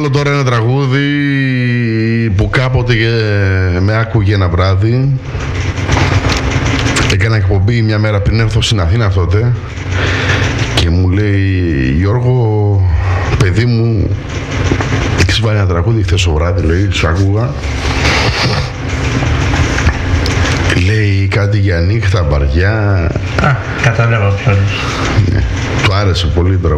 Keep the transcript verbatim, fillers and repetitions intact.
βάλω τώρα ένα τραγούδι που κάποτε με άκουγε ένα βράδυ. Έκανα εκπομπή μια μέρα πριν έρθω στην Αθήνα τότε και μου λέει, Γιώργο, παιδί μου, έχεις βάλει ένα τραγούδι χθες το βράδυ, λέει, σου άκουγα. Λέει κάτι για νύχτα, βαριά. Α, κατάλαβα ποιος. Ναι, του άρεσε πολύ τώρα.